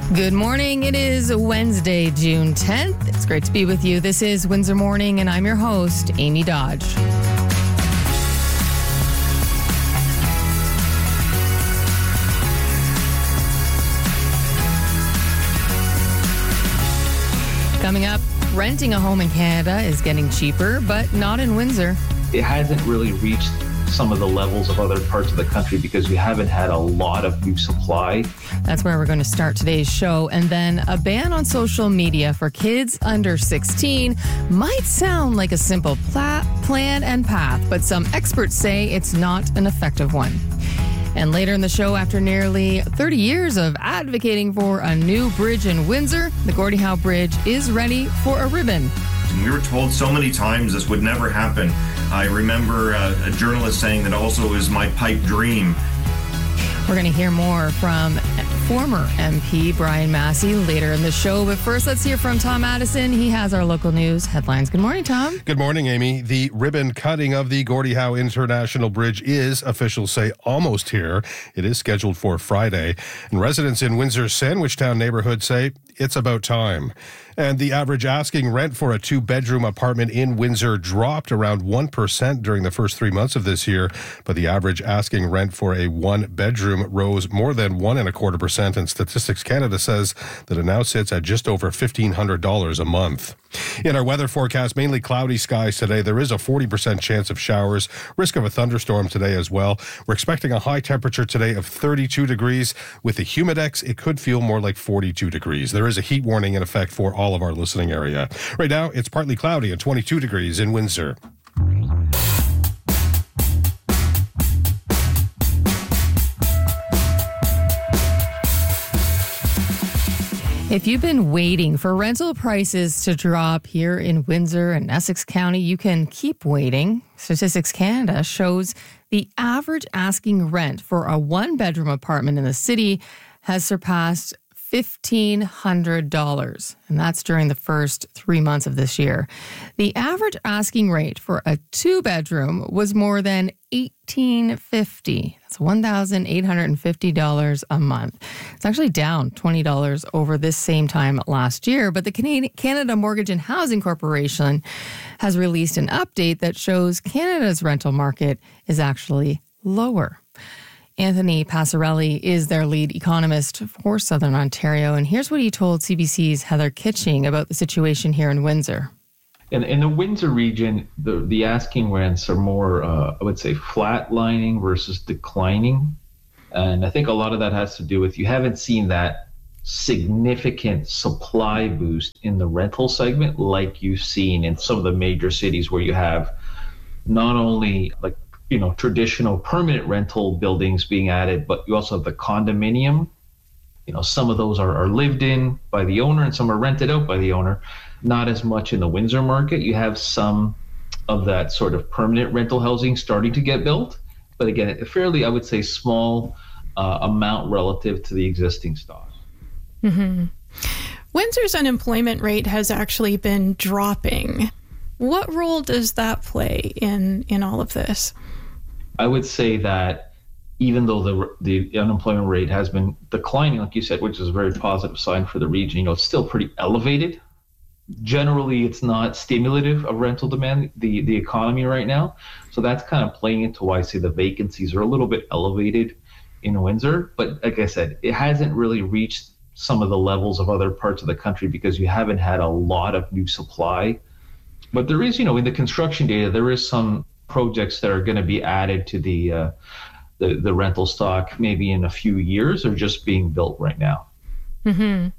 Good morning. It is Wednesday, June 10th. It's great to be with you. This is Windsor Morning, and I'm your host, Amy Dodge. Coming up, renting a home in Canada is getting cheaper, but not in Windsor. It hasn't really reached some of the levels of other parts of the country because we haven't had a lot of new supply. That's where we're going to start today's show. And then a ban on social media for kids under 16 might sound like a simple plan and path, but some experts say it's not an effective one. And later in the show, after nearly 30 years of advocating for a new bridge in Windsor, the Gordie Howe Bridge is ready for a ribbon. We were told so many times this would never happen. I remember a journalist saying that also is my pipe dream. We're going to hear more from former MP Brian Massey later in the show. But first, let's hear from Tom Addison. He has our local news headlines. Good morning, Tom. Good morning, Amy. The ribbon cutting of the Gordie Howe International Bridge is, officials say, almost here. It is scheduled for Friday. And residents in Windsor's Sandwichtown neighborhood say it's about time. And the average asking rent for a two-bedroom apartment in Windsor dropped around 1% during the first 3 months of this year. But the average asking rent for a one-bedroom rose more than 1.25%. And Statistics Canada says that it now sits at just over $1,500 a month. In our weather forecast, mainly cloudy skies today. There is a 40% chance of showers, risk of a thunderstorm today as well. We're expecting a high temperature today of 32 degrees. With the Humidex, it could feel more like 42 degrees. There is a heat warning in effect for all of our listening area. Right now, it's partly cloudy and 22 degrees in Windsor. If you've been waiting for rental prices to drop here in Windsor and Essex County, you can keep waiting. Statistics Canada shows the average asking rent for a one-bedroom apartment in the city has surpassed $1,500, and that's during the first 3 months of this year. The average asking rate for a two-bedroom was more than $1,850. That's $1,850 a month. It's actually down $20 over this same time last year, but the Canada Mortgage and Housing Corporation has released an update that shows Canada's rental market is actually lower. Anthony Passarelli is their lead economist for Southern Ontario, and here's what he told CBC's Heather Kitching about the situation here in Windsor. In the Windsor region, the asking rents are more, I would say, flatlining versus declining. And I think a lot of that has to do with you haven't seen that significant supply boost in the rental segment like you've seen in some of the major cities where you have not only traditional permanent rental buildings being added, but you also have the condominium. Some of those are lived in by the owner and some are rented out by the owner. Not as much in the Windsor market. You have some of that sort of permanent rental housing starting to get built, but again, a fairly, I would say, small amount relative to the existing stock. Mm-hmm. Windsor's unemployment rate has actually been dropping. What role does that play in all of this? I would say that even though the unemployment rate has been declining, like you said, which is a very positive sign for the region, it's still pretty elevated. Generally, it's not stimulative of rental demand, the economy right now. So that's kind of playing into why I say the vacancies are a little bit elevated in Windsor. But like I said, it hasn't really reached some of the levels of other parts of the country because you haven't had a lot of new supply. But there is, in the construction data, there is some projects that are going to be added to the rental stock maybe in a few years or just being built right now. Mm-hmm.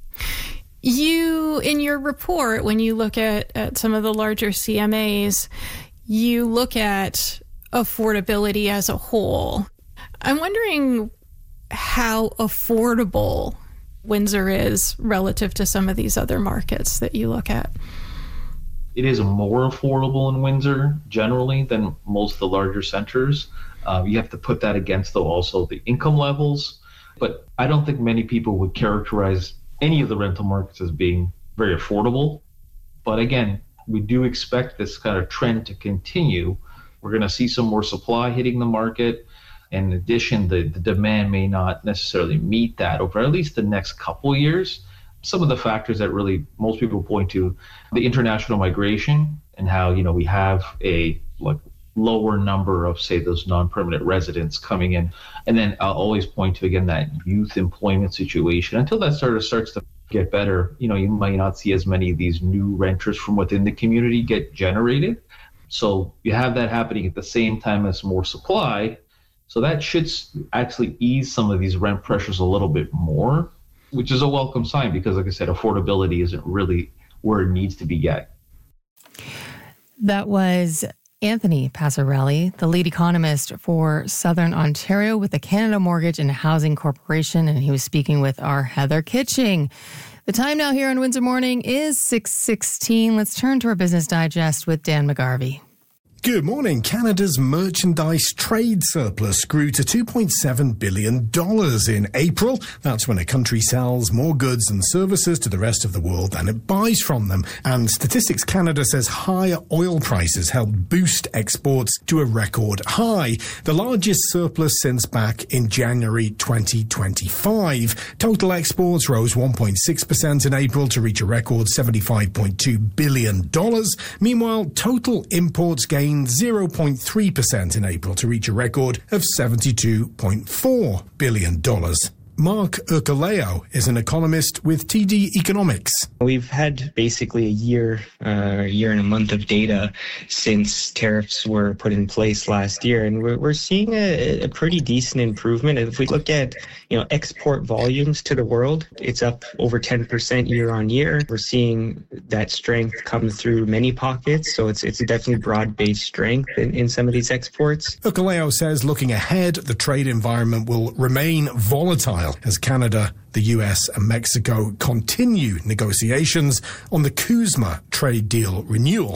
You, in your report, when you look at some of the larger CMAs, you look at affordability as a whole. I'm wondering how affordable Windsor is relative to some of these other markets that you look at. It is more affordable in Windsor generally than most of the larger centers. You have to put that against, though, also the income levels. But I don't think many people would characterize any of the rental markets as being very affordable. But again, we do expect this kind of trend to continue. We're going to see some more supply hitting the market. In addition, the demand may not necessarily meet that over at least the next couple of years. Some of the factors that really most people point to, the international migration and how, we have a lower number of, say, those non-permanent residents coming in. And then I'll always point to, again, that youth employment situation. Until that starts to get better, you might not see as many of these new renters from within the community get generated. So you have that happening at the same time as more supply. So that should actually ease some of these rent pressures a little bit more, which is a welcome sign because, like I said, affordability isn't really where it needs to be yet. That was Anthony Passarelli, the lead economist for Southern Ontario with the Canada Mortgage and Housing Corporation, and he was speaking with our Heather Kitching. The time now here on Windsor Morning is 6:16. Let's turn to our Business Digest with Dan McGarvey. Good morning. Canada's merchandise trade surplus grew to $2.7 billion in April. That's when a country sells more goods and services to the rest of the world than it buys from them. And Statistics Canada says higher oil prices helped boost exports to a record high, the largest surplus since back in January 2025. Total exports rose 1.6% in April to reach a record $75.2 billion. Meanwhile, total imports gained 0.3% in April to reach a record of $72.4 billion. Mark Urcoleo is an economist with TD Economics. We've had basically a year and a month of data since tariffs were put in place last year, and we're seeing a pretty decent improvement. If we look at export volumes to the world, it's up over 10% year on year. We're seeing that strength come through many pockets, so it's definitely broad-based strength in some of these exports. Urcoleo says looking ahead, the trade environment will remain volatile as Canada, the US and Mexico continue negotiations on the CUSMA trade deal renewal.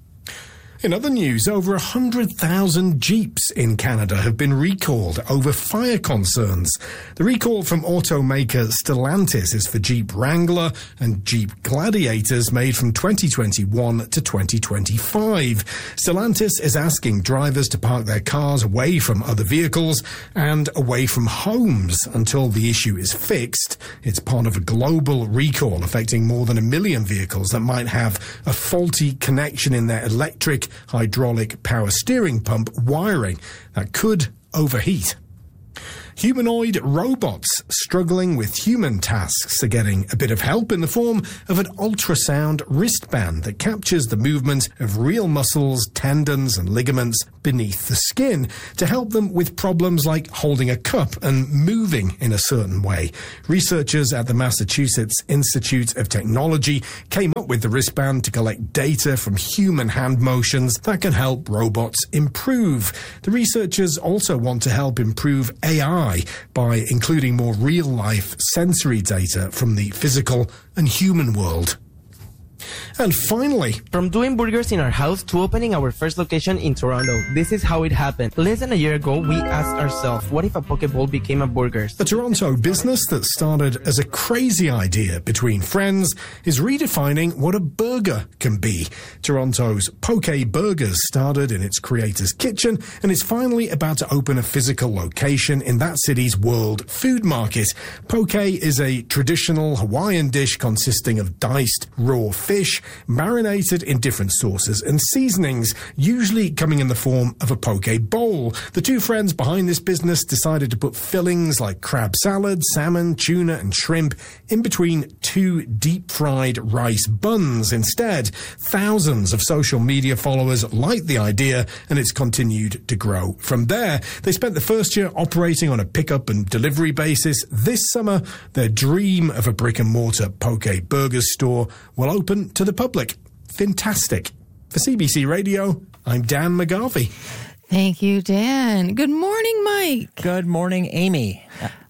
In other news, over 100,000 Jeeps in Canada have been recalled over fire concerns. The recall from automaker Stellantis is for Jeep Wrangler and Jeep Gladiators made from 2021 to 2025. Stellantis is asking drivers to park their cars away from other vehicles and away from homes until the issue is fixed. It's part of a global recall affecting more than 1 million vehicles that might have a faulty connection in their electric hydraulic power steering pump wiring that could overheat. Humanoid robots struggling with human tasks are getting a bit of help in the form of an ultrasound wristband that captures the movement of real muscles, tendons and ligaments beneath the skin to help them with problems like holding a cup and moving in a certain way. Researchers at the Massachusetts Institute of Technology came up with the wristband to collect data from human hand motions that can help robots improve. The researchers also want to help improve AI by including more real-life sensory data from the physical and human world. And finally, from doing burgers in our house to opening our first location in Toronto, this is how it happened. Less than a year ago, we asked ourselves, what if a poke bowl became a burgers? A Toronto business that started as a crazy idea between friends is redefining what a burger can be. Toronto's Poke Burgers started in its creator's kitchen and is finally about to open a physical location in that city's World Food Market. Poke is a traditional Hawaiian dish consisting of diced raw fish, marinated in different sauces and seasonings, usually coming in the form of a poke bowl. The two friends behind this business decided to put fillings like crab salad, salmon, tuna and shrimp in between two deep-fried rice buns instead. Thousands of social media followers liked the idea and it's continued to grow from there. They spent the first year operating on a pickup and delivery basis. This summer, their dream of a brick-and-mortar Poke Burgers store will open to the public. Fantastic. For CBC Radio, I'm Dan McGarvey. Thank you, Dan. Good morning, Mike. Good morning, Amy.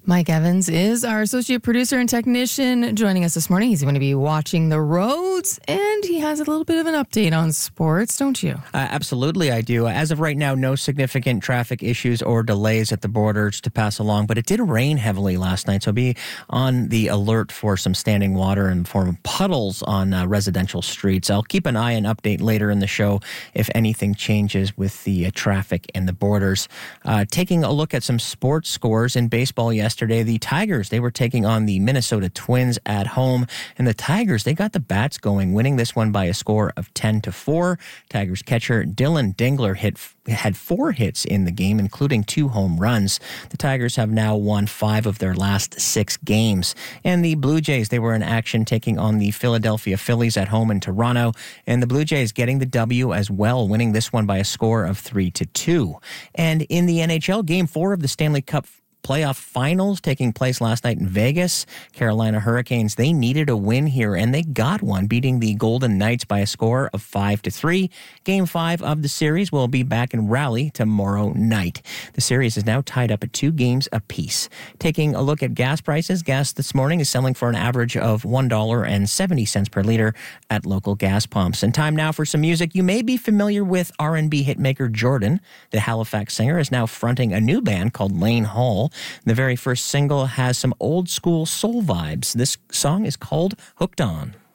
Mike Evans is our associate producer and technician joining us this morning. He's going to be watching the roads, and he has a little bit of an update on sports, don't you? Absolutely, I do. As of right now, no significant traffic issues or delays at the borders to pass along, but it did rain heavily last night, so be on the alert for some standing water in the form of puddles on residential streets. I'll keep an eye and update later in the show if anything changes with the traffic and the borders. Taking a look at some sports scores in baseball yesterday, the Tigers, they were taking on the Minnesota Twins at home, and the Tigers, they got the bats going, winning this one by a score of 10-4. Tigers catcher Dylan Dingler had 4 hits in the game, including 2 home runs. The Tigers have now won 5 of their last 6 games. And the Blue Jays, they were in action taking on the Philadelphia Phillies at home in Toronto, and the Blue Jays getting the W as well, winning this one by a score of 3-2. And in the NHL, Game 4 of the Stanley Cup playoff finals taking place last night in Vegas. Carolina Hurricanes, they needed a win here, and they got one, beating the Golden Knights by a score of 5-3. Game 5 of the series will be back in Raleigh tomorrow night. The series is now tied up at 2 games apiece. Taking a look at gas prices, gas this morning is selling for an average of $1.70 per liter at local gas pumps. And time now for some music. You may be familiar with R&B hitmaker Jordan. The Halifax singer is now fronting a new band called Lane Hall. The very first single has some old school soul vibes. This song is called Hooked On.